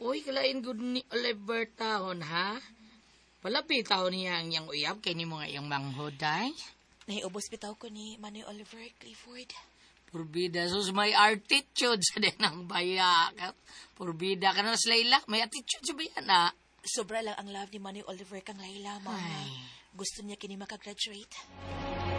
Uy, kalain good ni Oliver taon, ha? Palapit taon niya ang iyang uyab, kay ni mga iyang manghod, ay? Naiubos bitaw ko ni Manny Oliver Clifford. Purbida, sus may attitude sa din ang baya. Purbida ka na sa Layla, may attitude sa baya na. Sobra lang ang love ni Manny Oliver kang Layla, mama. Ay. Gusto niya kini makagraduate.